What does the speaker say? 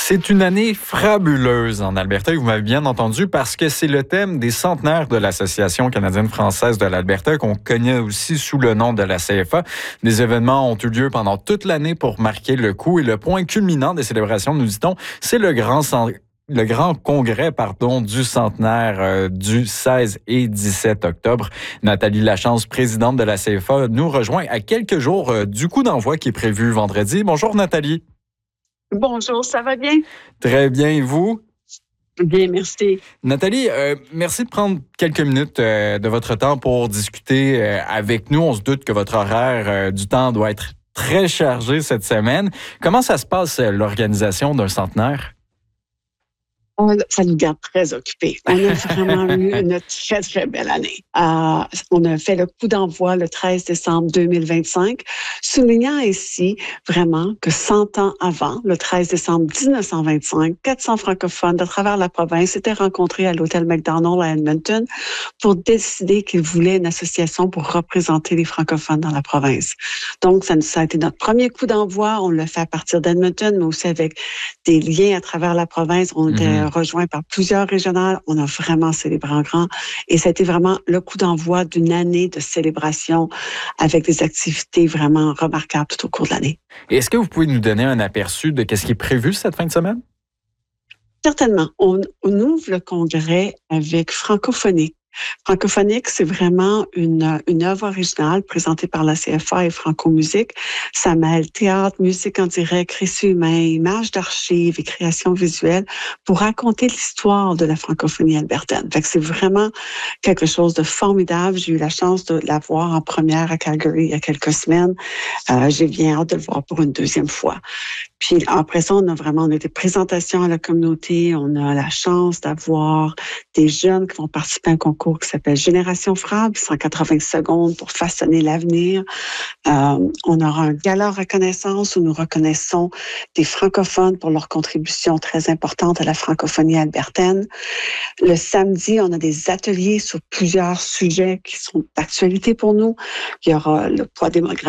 C'est une année fabuleuse en Alberta, et vous m'avez bien entendu, parce que c'est le thème des centenaires de l'Association canadienne-française de l'Alberta, qu'on connaît aussi sous le nom de la CFA. Des événements ont eu lieu pendant toute l'année pour marquer le coup, et le point culminant des célébrations, nous dit-on, c'est le grand congrès du centenaire du 16 et 17 octobre. Nathalie Lachance, présidente de la CFA, nous rejoint à quelques jours du coup d'envoi qui est prévu vendredi. Bonjour Nathalie. Bonjour, ça va bien? Très bien, et vous? Bien, merci. Nathalie, merci de prendre quelques minutes de votre temps pour discuter avec nous. On se doute que votre horaire du temps doit être très chargé cette semaine. Comment ça se passe, l'organisation d'un centenaire? Ça nous garde très occupés. On a vraiment eu une très, très belle année. On a fait le coup d'envoi le 13 décembre 2025, soulignant ici vraiment que 100 ans avant, le 13 décembre 1925, 400 francophones de travers la province s'étaient rencontrés à l'hôtel McDonald à Edmonton pour décider qu'ils voulaient une association pour représenter les francophones dans la province. Donc, ça a été notre premier coup d'envoi. On l'a fait à partir d'Edmonton, mais aussi avec des liens à travers la province. On était rejoint par plusieurs régionales. On a vraiment célébré en grand. Et ça a été vraiment le coup d'envoi d'une année de célébration avec des activités vraiment remarquables tout au cours de l'année. Et est-ce que vous pouvez nous donner un aperçu de ce qui est prévu cette fin de semaine? Certainement. On ouvre le congrès avec Francophonique. Francophonique, c'est vraiment une œuvre originale présentée par la CFA et Franco-Musique. Ça mêle théâtre, musique en direct, récits humains, images d'archives et créations visuelles pour raconter l'histoire de la francophonie albertaine. Fait que c'est vraiment quelque chose de formidable. J'ai eu la chance de la voir en première à Calgary il y a quelques semaines. J'ai bien hâte de le voir pour une deuxième fois. Puis après ça, on a des présentations à la communauté. On a la chance d'avoir des jeunes qui vont participer à un concours qui s'appelle Génération Frable, 180 secondes pour façonner l'avenir. On aura un gala reconnaissance où nous reconnaissons des francophones pour leur contribution très importante à la francophonie albertaine. Le samedi, on a des ateliers sur plusieurs sujets qui sont d'actualité pour nous. Il y aura le poids démographique